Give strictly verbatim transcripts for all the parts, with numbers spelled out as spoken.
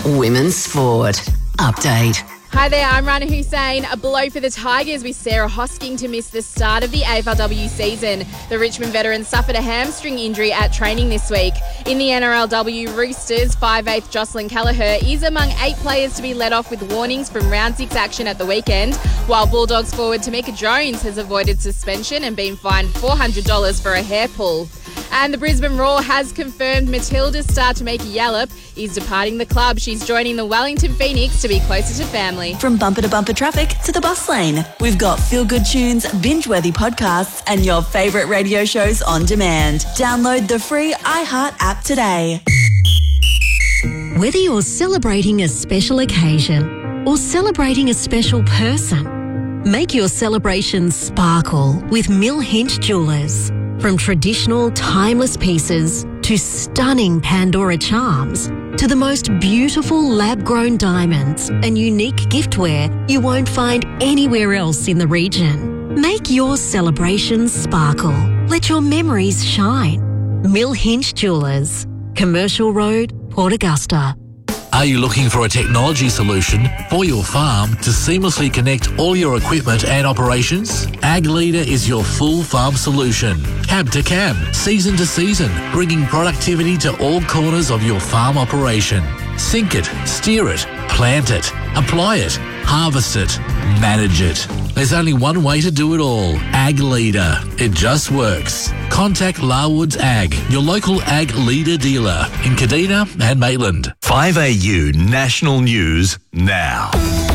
Women's Sport. Update. Hi there, I'm Rana Hussein. A blow for the Tigers with Sarah Hosking to miss the start of the A F L W season. The Richmond veteran suffered a hamstring injury at training this week. In the N R L W, Roosters five-eighth Jocelyn Kelleher is among eight players to be let off with warnings from round six action at the weekend, while Bulldogs forward Tamika Jones has avoided suspension and been fined four hundred dollars for a hair pull. And the Brisbane Roar has confirmed Matilda's star Tamika Yallop is departing the club. She's joining the Wellington Phoenix to be closer to family. From bumper to bumper traffic to the bus lane, we've got feel-good tunes, binge-worthy podcasts and your favourite radio shows on demand. Download the free iHeart app today. Whether you're celebrating a special occasion or celebrating a special person, make your celebration sparkle with Mill Hinch Jewellers. From traditional, timeless pieces to stunning Pandora charms to the most beautiful lab-grown diamonds and unique giftware you won't find anywhere else in the region. Make your celebrations sparkle. Let your memories shine. Mill Hinch Jewellers, Commercial Road, Port Augusta. Are you looking for a technology solution for your farm to seamlessly connect all your equipment and operations? Ag Leader is your full farm solution. Cab to cab, season to season, bringing productivity to all corners of your farm operation. Sync it, steer it, plant it, apply it, harvest it, manage it. There's only one way to do it all. Ag Leader. It just works. Contact Larwoods Ag, your local Ag Leader dealer in Kadina and Maitland. five A U National News now.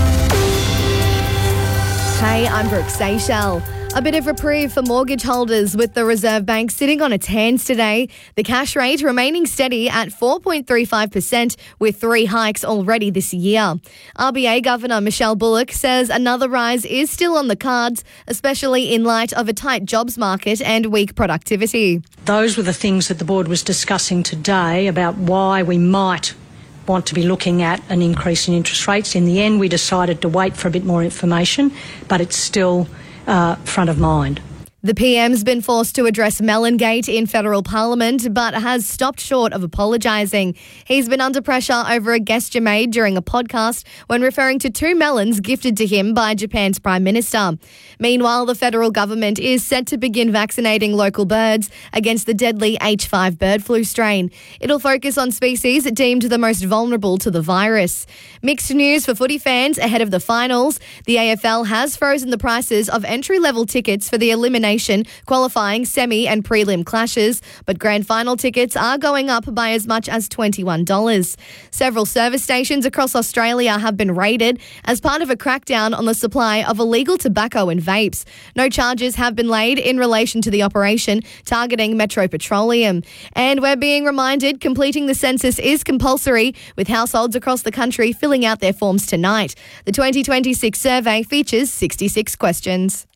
Hey, I'm Brooke Seychelles. A bit of reprieve for mortgage holders with the Reserve Bank sitting on its hands today. The cash rate remaining steady at four point three five percent with three hikes already this year. R B A Governor Michelle Bullock says another rise is still on the cards, especially in light of a tight jobs market and weak productivity. Those were the things that the board was discussing today about why we might want to be looking at an increase in interest rates. In the end, we decided to wait for a bit more information, but it's still Uh, front of mind. The P M's been forced to address Mellongate in federal parliament but has stopped short of apologising. He's been under pressure over a gesture made during a podcast when referring to two melons gifted to him by Japan's Prime Minister. Meanwhile, the federal government is set to begin vaccinating local birds against the deadly H five bird flu strain. It'll focus on species deemed the most vulnerable to the virus. Mixed news for footy fans ahead of the finals. The A F L has frozen the prices of entry-level tickets for the elimination qualifying semi and prelim clashes, but grand final tickets are going up by as much as twenty-one dollars. Several service stations across Australia have been raided as part of a crackdown on the supply of illegal tobacco and vapes. No charges have been laid in relation to the operation targeting Metro Petroleum. And we're being reminded completing the census is compulsory, with households across the country filling out their forms tonight. The twenty twenty-six survey features sixty-six questions.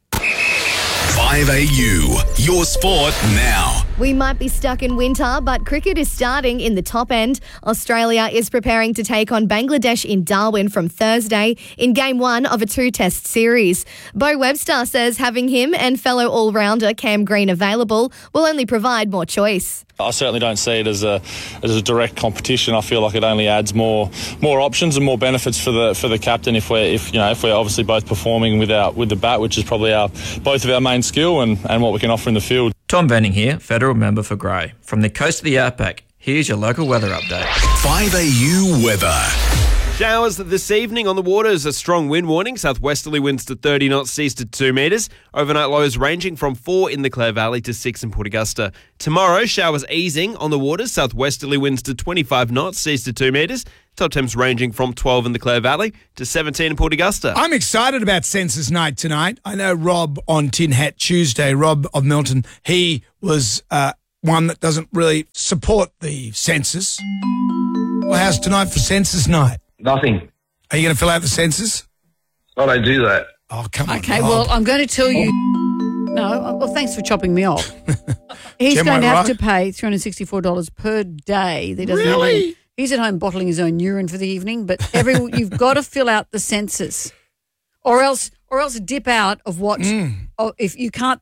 five A U, your sport now. We might be stuck in winter, but cricket is starting in the top end. Australia is preparing to take on Bangladesh in Darwin from Thursday in game one of a two-test series. Bo Webster says having him and fellow all-rounder Cam Green available will only provide more choice. I certainly don't see it as a as a direct competition. I feel like it only adds more more options and more benefits for the for the captain if we're if you know if we're obviously both performing with our with the bat, which is probably our both of our main skill and, and what we can offer in the field. Tom Benning here, federal member for Grey. From the coast of the outback, here's your local weather update. five A U weather. Showers this evening on the waters. A strong wind warning. Southwesterly winds to thirty knots, seas to two metres. Overnight lows ranging from four in the Clare Valley to six in Port Augusta. Tomorrow, showers easing on the waters. Southwesterly winds to twenty-five knots, seas to two metres. Top temps ranging from twelve in the Clare Valley to seventeen in Port Augusta. I'm excited about Census Night tonight. I know Rob on Tin Hat Tuesday, Rob of Milton, he was uh, one that doesn't really support the census. Well, how's tonight for Census Night? Nothing. Are you going to fill out the census? I don't do that. Oh, come on. Okay, Rob. well, I'm going to tell you. No, well, thanks for chopping me off. He's Jim going to have right? to pay three hundred sixty-four dollars per day. He doesn't Really? Have any, he's at home bottling his own urine for the evening, but every you've got to fill out the census, or else, or else dip out of what. Mm. Oh, if you can't